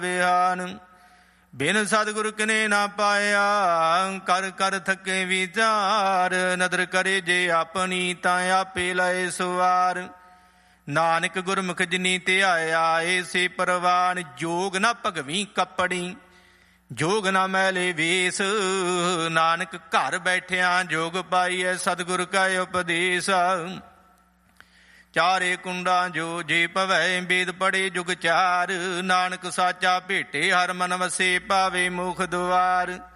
ਵਿਹਾਨ। ਬਿਨ ਸਤਿਗੁਰ ਕਿਨੇ ਨਾ ਪਾਇਆ, ਕਰ ਕਰ ਥਕੇ ਵਿਚਾਰ। ਨਦਰ ਕਰੇ ਜੇ ਆਪਣੀ, ਤਾਂ ਆਪੇ ਲਏ ਸੁਵਾਰ। ਨਾਨਕ ਗੁਰਮੁਖ ਜਿਨੀ ਧਿਆਇਆ, ਏਸੇ ਪ੍ਰਵਾਨ। ਜੋਗ ਨਾ ਭਗਵੀ ਕੱਪੜੀ, ਜੋਗ ਨਾ ਮੈਲੇ ਵੇਸ। ਨਾਨਕ ਘਰ ਬੈਠਿਆਂ ਜੋਗ ਪਾਈਐ, ਸਤਿਗੁਰ ਕਾ ਉਪਦੇਸ। ਚਾਰੇ ਕੁੰਡਾਂ ਜੋ ਜੇ ਪਵੈ, ਵੇਦ ਪੜੇ ਜੁਗ ਚਾਰ। ਨਾਨਕ ਸਾਚਾ ਭੇਟੇ, ਹਰ ਮਨ ਵਸੇ, ਪਾਵੇ ਮੁਖ ਦੁਆਰ।